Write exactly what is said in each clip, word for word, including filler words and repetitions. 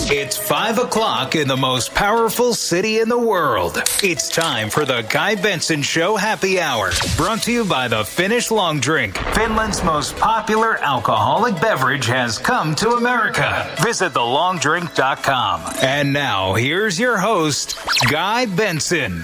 It's five o'clock in the most powerful city in the world. It's time for the Guy Benson Show Happy Hour, brought to you by the Finnish Long Drink. Finland's most popular alcoholic beverage has come to America. Visit the long drink dot com. And now, here's your host, Guy Benson.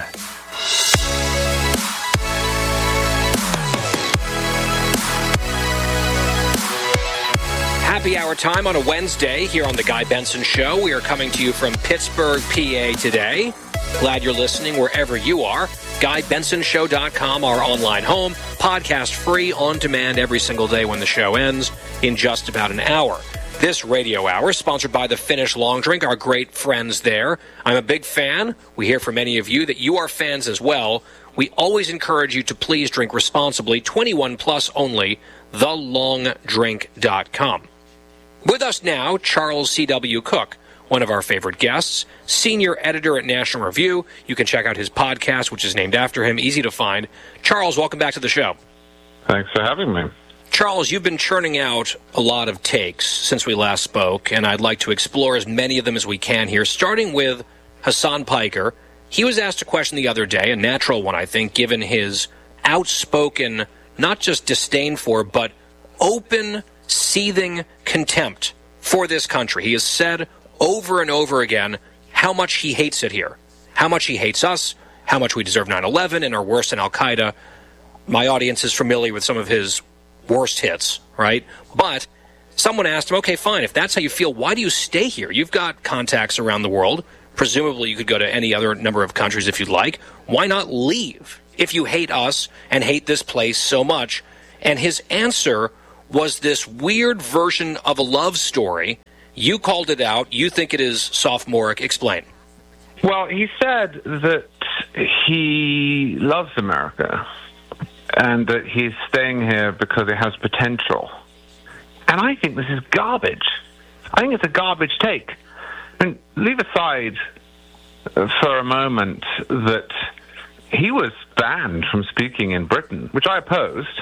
Happy hour time on a Wednesday here on the Guy Benson Show. We are coming to you from Pittsburgh, P A today. Glad you're listening wherever you are. Guy Benson Show dot com, our online home. Podcast free, on demand every single day when the show ends in just about an hour. This radio hour is sponsored by the Finnish Long Drink, our great friends there. I'm a big fan. We hear from many of you that you are fans as well. We always encourage you to please drink responsibly. twenty-one plus only. the long drink dot com. With us now, Charles C W. Cook, one of our favorite guests, senior editor at National Review. You can check out his podcast, which is named after him, easy to find. Charles, welcome back to the show. Thanks for having me. Charles, you've been churning out a lot of takes since we last spoke, and I'd like to explore as many of them as we can here, starting with Hasan Piker. He was asked a question the other day, a natural one, I think, given his outspoken, not just disdain for, but open, seething contempt for this country. He has said over and over again how much he hates it here, how much he hates us, how much we deserve nine eleven and are worse than Al-Qaeda. My audience is familiar with some of his worst hits, right? But someone asked him, okay, fine, if that's how you feel, why do you stay here? You've got contacts around the world. Presumably you could go to any other number of countries if you'd like. Why not leave if you hate us and hate this place so much? And his answer was this weird version of a love story. You called it out. You think it is sophomoric. Explain. Well, he said that he loves America and that he's staying here because it has potential. And I think this is garbage. I think it's a garbage take. And leave aside for a moment that he was banned from speaking in Britain, which I opposed.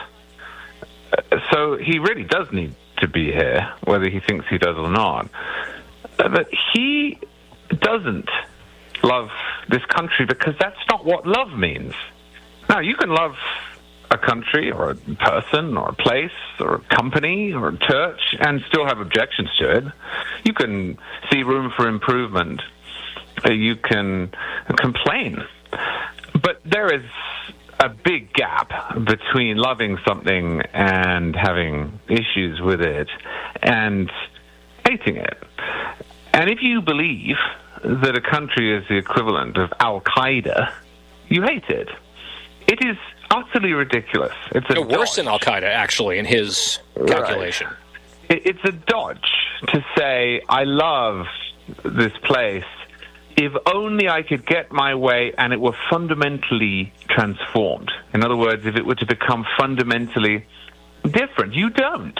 So he really does need to be here, whether he thinks he does or not. But he doesn't love this country because that's not what love means. Now, you can love a country or a person or a place or a company or a church and still have objections to it. You can see room for improvement. You can complain. But there is a big gap between loving something and having issues with it and hating it. And if you believe that a country is the equivalent of Al-Qaeda, you hate it. It is utterly ridiculous. It's a worse dodge. than Al-Qaeda, actually, in his calculation. Right. It's a dodge to say, I love this place, if only I could get my way and it were fundamentally transformed. In other words, if it were to become fundamentally different. You don't.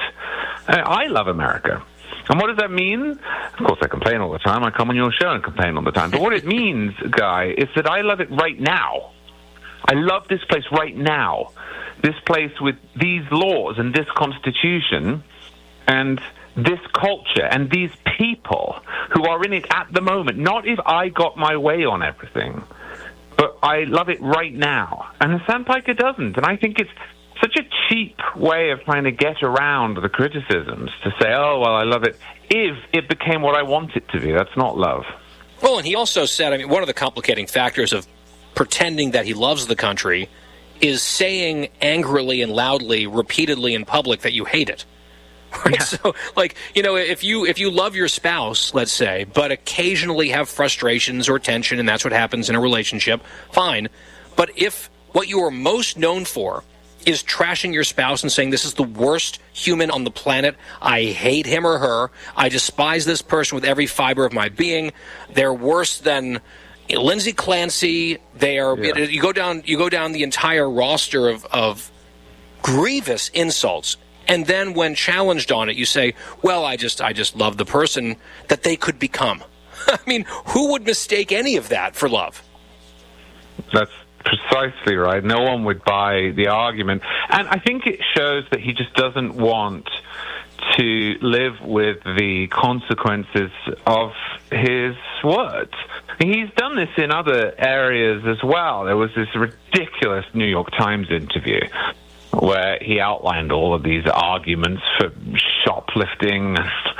I love America. And what does that mean? Of course, I complain all the time. I come on your show and complain all the time. But what it means, Guy, is that I love it right now. I love this place right now. This place with these laws and this constitution and this culture and these people who are in it at the moment. Not if I got my way on everything, but I love it right now. And Hasan Piker doesn't. And I think it's such a cheap way of trying to get around the criticisms to say, oh, well, I love it if it became what I want it to be. That's not love. Well, and he also said, I mean, one of the complicating factors of pretending that he loves the country is saying angrily and loudly, repeatedly in public that you hate it. Right? Yeah. So, like, you know, if you if you love your spouse, let's say, but occasionally have frustrations or tension, and that's what happens in a relationship, fine. But if what you are most known for is trashing your spouse and saying this is the worst human on the planet, I hate him or her, I despise this person with every fiber of my being, they're worse than Lindsay Clancy, they are, yeah. you go down you go down the entire roster of, of grievous insults. And then when challenged on it, you say, well, I just I just love the person that they could become. I mean, who would mistake any of that for love? That's precisely right. No one would buy the argument. And I think it shows that he just doesn't want to live with the consequences of his words. He's done this in other areas as well. There was this ridiculous New York Times interview where he outlined all of these arguments for shoplifting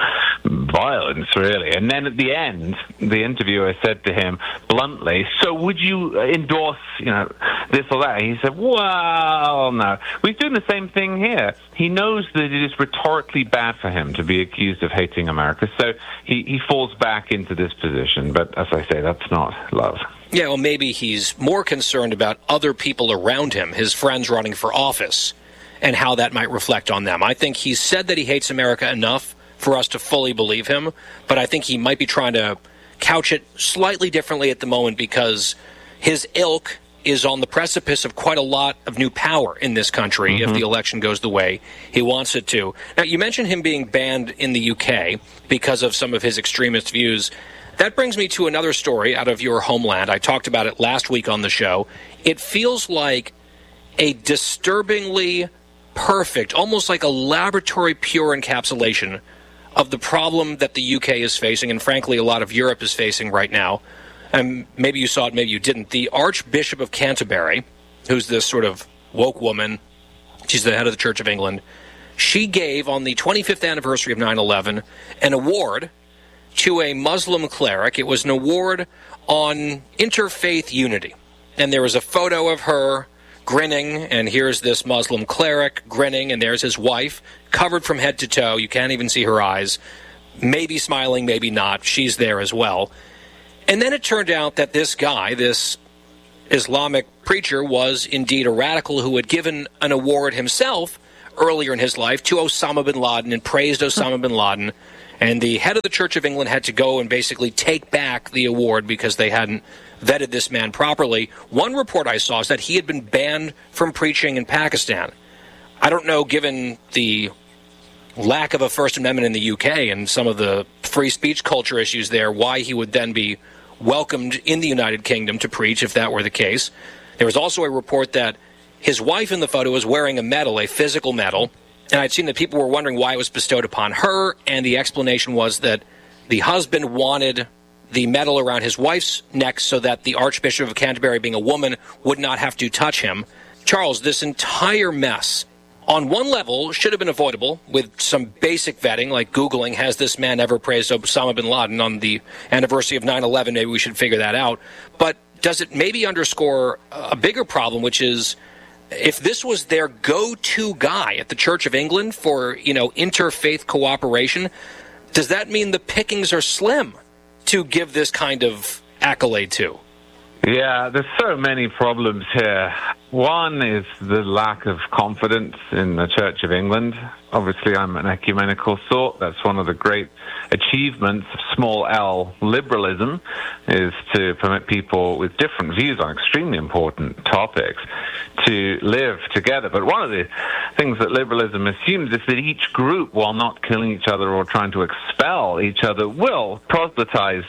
and violence, really. And then at the end, the interviewer said to him bluntly, so would you endorse, you know, this or that? He said, well, no. He's doing the same thing here. He knows that it is rhetorically bad for him to be accused of hating America, so he, he falls back into this position. But as I say, that's not love. Yeah, well, maybe he's more concerned about other people around him, his friends running for office, and how that might reflect on them. I think he's said that he hates America enough for us to fully believe him, but I think he might be trying to couch it slightly differently at the moment because his ilk is on the precipice of quite a lot of new power in this country mm-hmm. if the election goes the way he wants it to. Now, you mentioned him being banned in the U K because of some of his extremist views. That brings me to another story out of your homeland. I talked about it last week on the show. It feels like a disturbingly perfect, almost like a laboratory pure encapsulation of the problem that the U K is facing, and frankly a lot of Europe is facing right now. And maybe you saw it, maybe you didn't. The Archbishop of Canterbury, who's this sort of woke woman, she's the head of the Church of England, she gave on the twenty-fifth anniversary of nine eleven an award to a Muslim cleric. It was an award on interfaith unity. And there was a photo of her grinning, and here's this Muslim cleric grinning, and there's his wife, covered from head to toe. You can't even see her eyes. Maybe smiling, maybe not. She's there as well. And then it turned out that this guy, this Islamic preacher, was indeed a radical who had given an award himself earlier in his life to Osama bin Laden and praised Osama bin Laden. And the head of the Church of England had to go and basically take back the award because they hadn't vetted this man properly. One report I saw is that he had been banned from preaching in Pakistan. I don't know, given the lack of a First Amendment in the U K and some of the free speech culture issues there, why he would then be welcomed in the United Kingdom to preach if that were the case. There was also a report that his wife in the photo was wearing a medal, a physical medal, and I'd seen that people were wondering why it was bestowed upon her, and the explanation was that the husband wanted the medal around his wife's neck so that the Archbishop of Canterbury, being a woman, would not have to touch him. Charles, this entire mess, on one level, should have been avoidable with some basic vetting, like Googling, has this man ever praised Osama bin Laden on the anniversary of nine eleven? Maybe we should figure that out. But does it maybe underscore a bigger problem, which is, if this was their go-to guy at the Church of England for, you know, interfaith cooperation, does that mean the pickings are slim to give this kind of accolade to? Yeah, there's so many problems here. One is the lack of confidence in the Church of England. Obviously, I'm an ecumenical sort. That's one of the great achievements of small L liberalism, is to permit people with different views on extremely important topics to live together. But one of the things that liberalism assumes is that each group, while not killing each other or trying to expel each other, will proselytize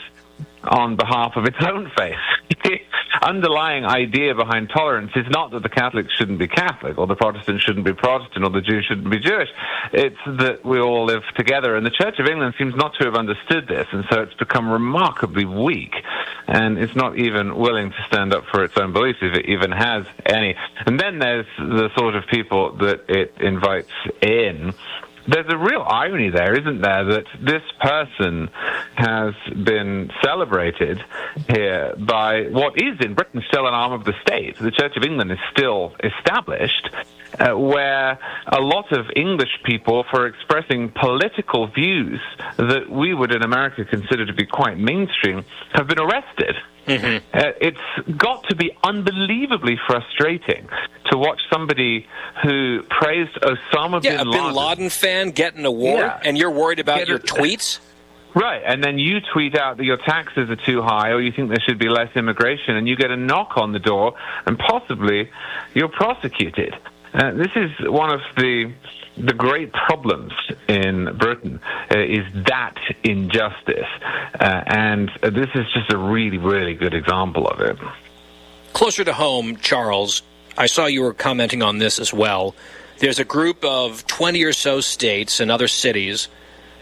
on behalf of its own faith. The underlying idea behind tolerance is not that the Catholics shouldn't be Catholic, or the Protestants shouldn't be Protestant, or the Jews shouldn't be Jewish. It's that we all live together, and the Church of England seems not to have understood this, and so it's become remarkably weak, and it's not even willing to stand up for its own beliefs, if it even has any. And then there's the sort of people that it invites in. There's a real irony there, isn't there, that this person has been celebrated here by what is in Britain still an arm of the state. The Church of England is still established, uh, where a lot of English people, for expressing political views that we would in America consider to be quite mainstream, have been arrested. Mm-hmm. Uh, it's got to be unbelievably frustrating to watch somebody who praised Osama yeah, bin Laden. Yeah, a Bin Laden fan get an award, yeah. and you're worried about Get your a, tweets? Right, and then you tweet out that your taxes are too high, or you think there should be less immigration, and you get a knock on the door, and possibly you're prosecuted. Uh, this is one of the the great problems in Britain, uh, is that injustice. Uh, and uh, this is just a really, really good example of it. Closer to home, Charles, I saw you were commenting on this as well. There's a group of twenty or so states and other cities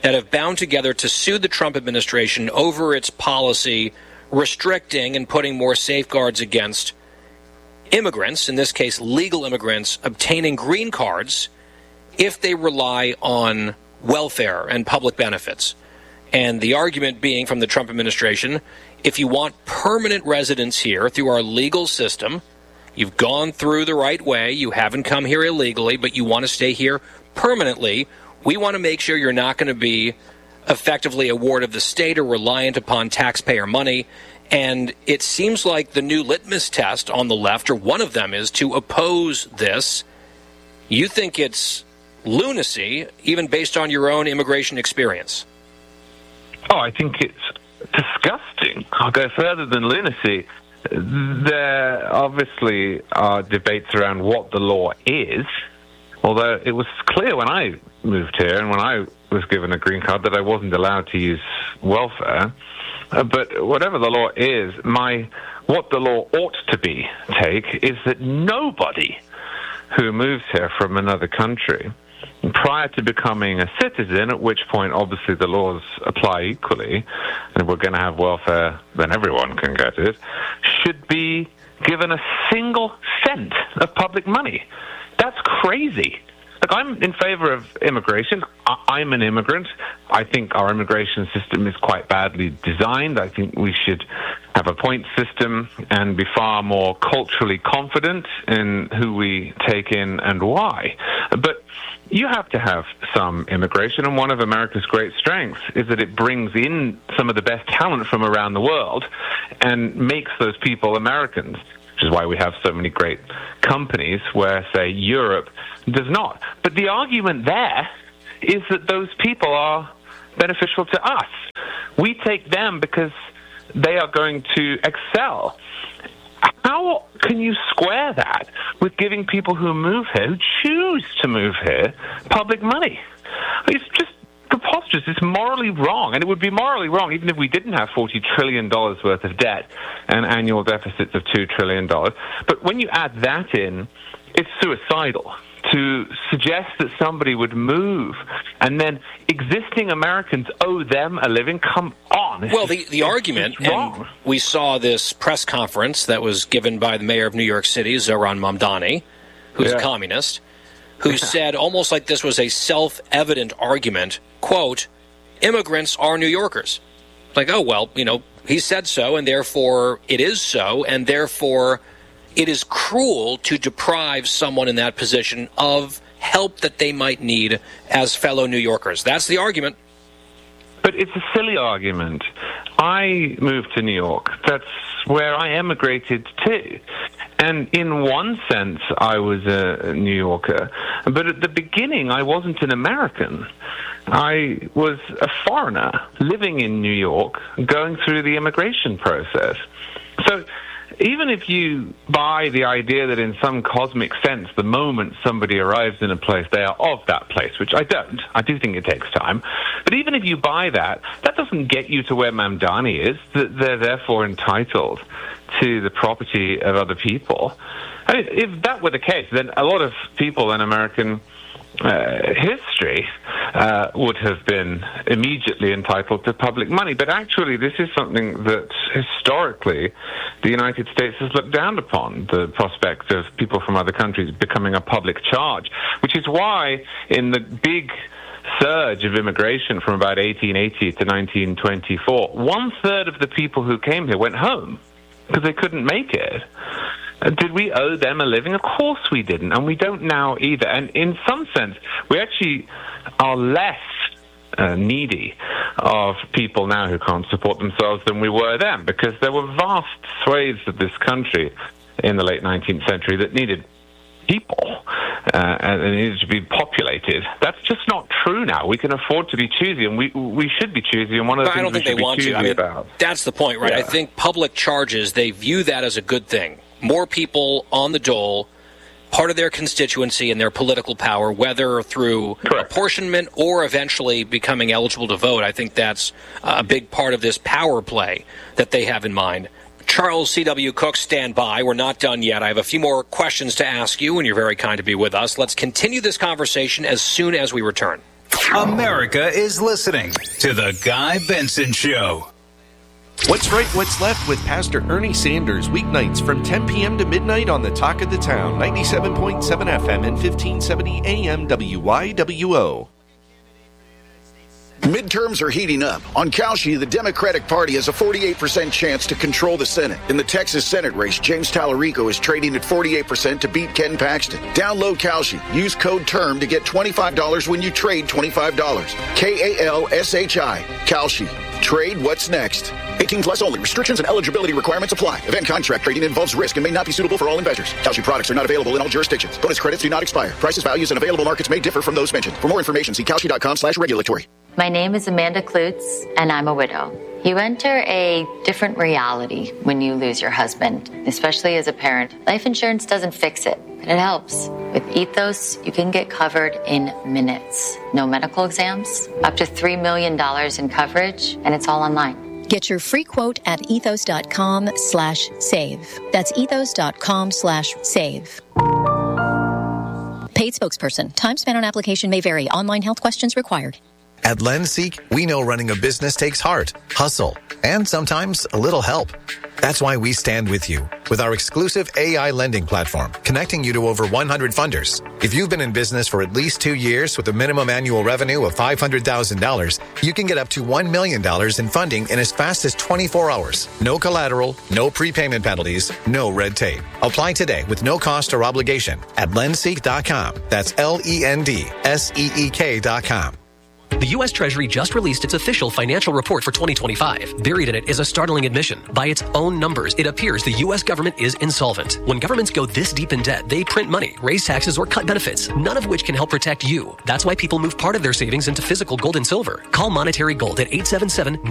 that have bound together to sue the Trump administration over its policy restricting and putting more safeguards against immigrants, in this case legal immigrants, obtaining green cards if they rely on welfare and public benefits. And the argument being from the Trump administration, if you want permanent residence here through our legal system, you've gone through the right way, you haven't come here illegally, but you want to stay here permanently, we want to make sure you're not going to be effectively a ward of the state or reliant upon taxpayer money. And it seems like the new litmus test on the left, or one of them, is to oppose this. You think it's lunacy, even based on your own immigration experience? Oh, I think it's disgusting. I'll go further than lunacy. There obviously are debates around what the law is, although it was clear when I moved here and when I was given a green card that I wasn't allowed to use welfare. Uh, but whatever the law is, my what the law ought to be take is that nobody who moves here from another country prior to becoming a citizen, at which point obviously the laws apply equally, and if we're going to have welfare, then everyone can get it, should be given a single cent of public money. That's crazy. Look, I'm in favor of immigration. I- I'm an immigrant. I think our immigration system is quite badly designed. I think we should have a point system and be far more culturally confident in who we take in and why. But you have to have some immigration, and one of America's great strengths is that it brings in some of the best talent from around the world and makes those people Americans, which is why we have so many great companies where, say, Europe does not. But the argument there is that those people are beneficial to us. We take them because they are going to excel. How can you square that with giving people who move here, who choose to move here, public money? It's just preposterous. It's morally wrong, and it would be morally wrong even if we didn't have forty trillion dollars worth of debt and annual deficits of two trillion dollars. But when you add that in, it's suicidal to suggest that somebody would move and then existing Americans owe them a living. Come on. Well, the, the argument, and we saw this press conference that was given by the mayor of New York City, Zohran Mamdani, who's yeah. a communist, who said almost like this was a self-evident argument, quote, immigrants are New Yorkers. Like, oh, well, you know, he said so, and therefore it is so, and therefore it is cruel to deprive someone in that position of help that they might need as fellow New Yorkers. That's the argument. But it's a silly argument. I moved to New York. That's where I emigrated to. And in one sense, I was a New Yorker. But at the beginning, I wasn't an American. I was a foreigner living in New York, going through the immigration process. So even if you buy the idea that in some cosmic sense, the moment somebody arrives in a place, they are of that place, which I don't. I do think it takes time. But even if you buy that, that doesn't get you to where Mamdani is, that they're therefore entitled to the property of other people. I mean, if that were the case, then a lot of people in American uh, history uh, would have been immediately entitled to public money. But actually, this is something that historically the United States has looked down upon, the prospect of people from other countries becoming a public charge, which is why in the big surge of immigration from about eighteen eighty to nineteen twenty-four, one-third of the people who came here went home because they couldn't make it. Did we owe them a living? Of course we didn't, and we don't now either. And in some sense, we actually are less uh, needy of people now who can't support themselves than we were then, because there were vast swathes of this country in the late nineteenth century that needed people uh, and it needed to be populated. That's just not true now. We can afford to be choosy, and we we should be choosy. And one of the but things I don't think we they should want be choosy to. I mean, about. That's the point, right? Yeah. I think public charges, they view that as a good thing. More people on the dole, part of their constituency and their political power, whether through Correct. apportionment or eventually becoming eligible to vote. I think that's a big part of this power play that they have in mind. Charles C W. Cook, stand by. We're not done yet. I have a few more questions to ask you, and you're very kind to be with us. Let's continue this conversation as soon as we return. America is listening to The Guy Benson Show. What's right, what's left with Pastor Ernie Sanders, weeknights from ten p.m. to midnight on the Talk of the Town, ninety-seven point seven F M and fifteen seventy A M W Y W O. Midterms are heating up. On Kalshi, the Democratic Party has a forty-eight percent chance to control the Senate. In the Texas Senate race, James Tallarico is trading at forty-eight percent to beat Ken Paxton. Download Kalshi. Use code TERM to get twenty-five dollars when you trade twenty-five dollars. K A L S H I. Kalshi. Trade what's next. eighteen plus only. Restrictions and eligibility requirements apply. Event contract trading involves risk and may not be suitable for all investors. Kalshi products are not available in all jurisdictions. Bonus credits do not expire. Prices, values, and available markets may differ from those mentioned. For more information, see kalshi.com slash regulatory. My name is Amanda Klutz, and I'm a widow. You enter a different reality when you lose your husband, especially as a parent. Life insurance doesn't fix it, but it helps. With Ethos, you can get covered in minutes. No medical exams, up to three million dollars in coverage, and it's all online. Get your free quote at ethos.com slash save. That's ethos.com slash save. Paid spokesperson. Time spent on application may vary. Online health questions required. At LendSeek, we know running a business takes heart, hustle, and sometimes a little help. That's why we stand with you with our exclusive A I lending platform, connecting you to over one hundred funders. If you've been in business for at least two years with a minimum annual revenue of five hundred thousand dollars, you can get up to one million dollars in funding in as fast as twenty-four hours. No collateral, no prepayment penalties, no red tape. Apply today with no cost or obligation at lendseek dot com. That's L E N D S E E K dot com. The U S Treasury just released its official financial report for twenty twenty-five. Buried in it is a startling admission. By its own numbers, it appears the U S government is insolvent. When governments go this deep in debt, they print money, raise taxes, or cut benefits, none of which can help protect you. That's why people move part of their savings into physical gold and silver. Call Monetary Gold at eight seven seven,